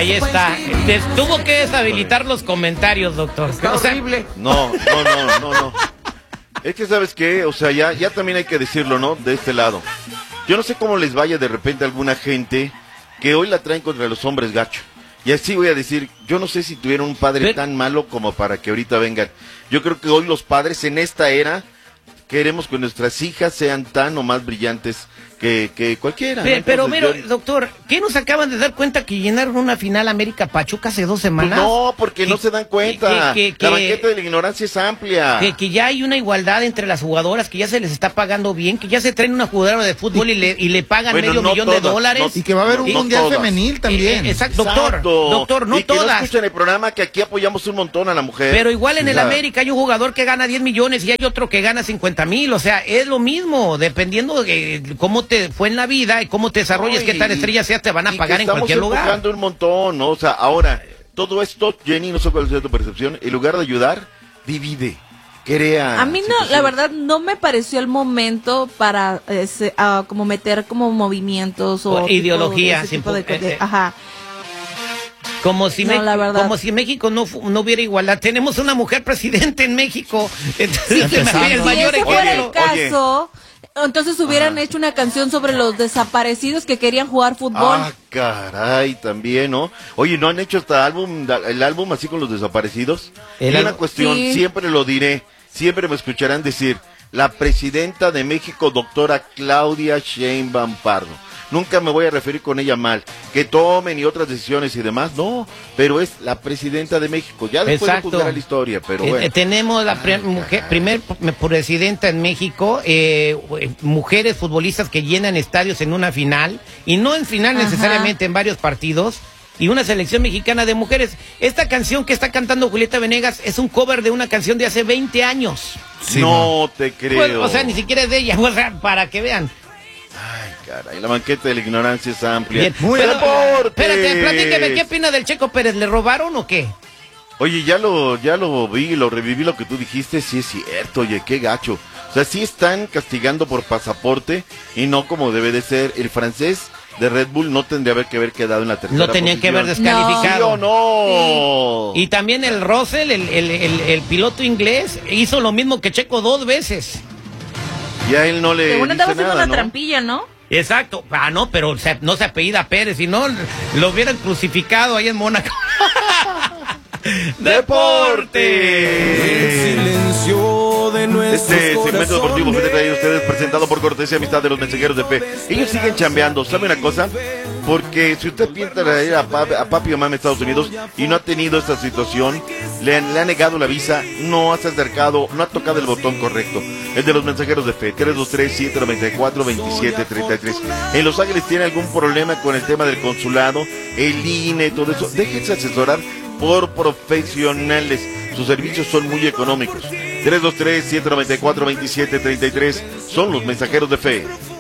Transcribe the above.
Ahí está. Tuvo que deshabilitar los comentarios, doctor. Está horrible. No. Es que, ¿sabes qué? O sea, ya también hay que decirlo, ¿no? De este lado. Yo no sé cómo les vaya de repente a alguna gente que hoy la traen contra los hombres gacho. Y así voy a decir, yo no sé si tuvieron un padre tan malo como para que ahorita vengan. Yo creo que hoy los padres en esta era queremos que nuestras hijas sean tan o más brillantes que cualquiera. Pero doctor, ¿qué nos acaban de dar cuenta que llenaron una final América Pachuca hace 2 semanas? Pues no, porque no se dan cuenta. La banqueta de la ignorancia es amplia. Que ya hay una igualdad entre las jugadoras, que ya se les está pagando bien, que ya se traen una jugadora de fútbol y le pagan medio millón de dólares. Y que va a haber un mundial femenil también. Exacto, doctor, no y que todas. no escuchan el programa, que aquí apoyamos un montón a la mujer. Pero igual en el América hay un jugador que gana 10 millones y hay otro que gana 50,000. O sea, es lo mismo, dependiendo de cómo te fue en la vida y cómo te desarrolles, qué tan estrella seas, te van a pagar en cualquier lugar. Estamos enfocando un montón, ¿no? O sea, ahora, todo esto, Jenny, no sé cuál es tu percepción, en lugar de ayudar, divide, crea. A mí no, la verdad, no me pareció el momento para como meter como movimientos o ideología, ajá. Como si México no hubiera igualdad. Tenemos una mujer presidente en México. Entonces, si ese fuera el caso, entonces hubieran hecho una canción sobre los desaparecidos que querían jugar fútbol. Ah, caray, también, ¿no? Oye, ¿no han hecho hasta el álbum así con los desaparecidos? Y una cuestión, siempre lo diré, siempre me escucharán decir, la presidenta de México, doctora Claudia Sheinbaum Pardo. Nunca me voy a referir con ella mal, que tomen y otras decisiones y demás, no, pero es la presidenta de México, ya después de juzgar la historia, pero bueno. Tenemos la primer presidenta en México, mujeres futbolistas que llenan estadios en una final, y no en final necesariamente, en varios partidos, y una selección mexicana de mujeres. Esta canción que está cantando Julieta Venegas es un cover de una canción de hace 20 años. Sí, no te creo. Pues, o sea, ni siquiera es de ella, o sea, para que vean. Ay, caray, la banqueta de la ignorancia es amplia. Espérate, platíqueme, ¿qué opina del Checo Pérez? ¿Le robaron o qué? Oye, ya lo vi, lo reviví lo que tú dijiste, sí es cierto, oye, qué gacho. O sea, sí están castigando por pasaporte y no como debe de ser. El francés de Red Bull no tendría que haber quedado en la tercera posición. Lo tenían que haber descalificado. No. Sí. Y también el Russell, el piloto inglés, hizo lo mismo que Checo 2 veces. Y a él no le Según andaba haciendo una ¿no? trampilla, ¿no? Exacto. No, pero no se apellida Pérez, si no, lo hubieran crucificado ahí en Mónaco. ¡Deporte! El silencio de nuestros segmento deportivo fue traído a ustedes presentado por cortesía y amistad de los mensajeros de fe. Ellos siguen chambeando, ¿sabe una cosa? Porque si usted piensa ir a papi o mamá en Estados Unidos y no ha tenido esta situación, le ha negado la visa, no se ha acercado, no ha tocado el botón correcto. El de los mensajeros de fe, 323-794-2733. En Los Ángeles tiene algún problema con el tema del consulado, el INE, todo eso. Déjense asesorar por profesionales. Sus servicios son muy económicos. 323-794-2733 son los mensajeros de fe.